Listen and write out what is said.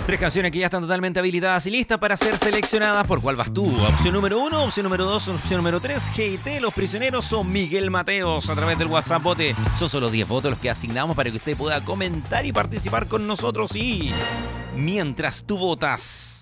3 canciones que ya están totalmente habilitadas y listas para ser seleccionadas. ¿Por cuál vas tú? Opción número 1, opción número 2, opción número 3. GT, Los Prisioneros o Miguel Mateos a través del WhatsApp Bote. Son solo 10 votos los que asignamos para que usted pueda comentar y participar con nosotros. Y mientras tú votas,